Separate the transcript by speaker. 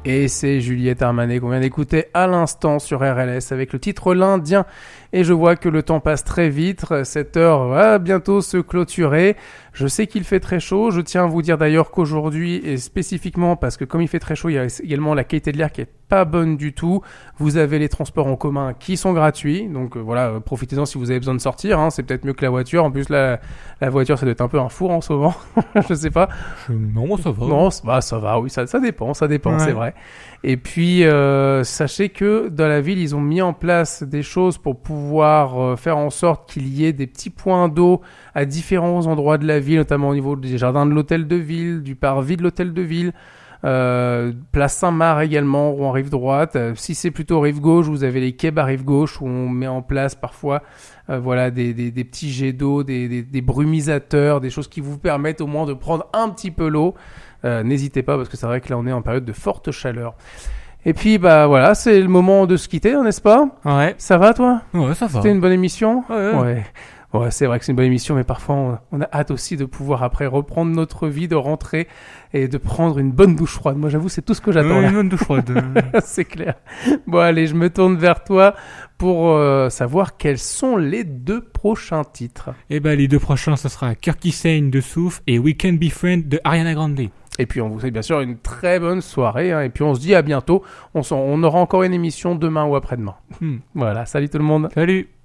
Speaker 1: Et c'est Juliette Armanet qu'on vient d'écouter à l'instant sur RLS avec le titre L'Indien. Et je vois que le temps passe très vite, cette heure va bientôt se clôturer. Je sais qu'il fait très chaud, je tiens à vous dire d'ailleurs qu'aujourd'hui, et spécifiquement parce que comme il fait très chaud, il y a également la qualité de l'air qui est pas bonne du tout. Vous avez les transports en commun qui sont gratuits, donc voilà, profitez-en si vous avez besoin de sortir, hein, c'est peut-être mieux que la voiture. En plus la voiture ça doit être un peu un four en ce moment, je sais pas.
Speaker 2: Non, ça va.
Speaker 1: Non, ça va, oui, ça dépend, ouais. C'est vrai. Et puis, sachez que dans la ville, ils ont mis en place des choses pour pouvoir faire en sorte qu'il y ait des petits points d'eau à différents endroits de la ville, notamment au niveau des jardins de l'hôtel de ville, du parvis de l'hôtel de ville, place Saint-Marc également, ou en rive droite. Si c'est plutôt rive gauche, vous avez les quais à rive gauche où on met en place parfois voilà des petits jets d'eau, des brumisateurs, des choses qui vous permettent au moins de prendre un petit peu l'eau. N'hésitez pas parce que c'est vrai que là on est en période de forte chaleur. Et puis bah voilà, c'est le moment de se quitter, n'est-ce pas ?
Speaker 2: Ouais.
Speaker 1: Ça va toi ?
Speaker 2: Ouais, ça va.
Speaker 1: C'était une bonne émission ?
Speaker 2: Ouais.
Speaker 1: Ouais, c'est vrai que c'est une bonne émission, mais parfois on a hâte aussi de pouvoir après reprendre notre vie, de rentrer et de prendre une bonne douche froide. Moi j'avoue, c'est tout ce que j'attends là.
Speaker 2: Une bonne douche froide.
Speaker 1: C'est clair. Bon allez, je me tourne vers toi pour savoir quels sont les 2 prochains titres.
Speaker 2: Et ben les 2 prochains, ce sera Kirky Sane de Souf et We Can Be Friends de Ariana Grande.
Speaker 1: Et puis on vous souhaite bien sûr une très bonne soirée, hein, et puis on se dit à bientôt. On aura encore une émission demain ou après-demain. Voilà, salut tout le monde.
Speaker 2: Salut.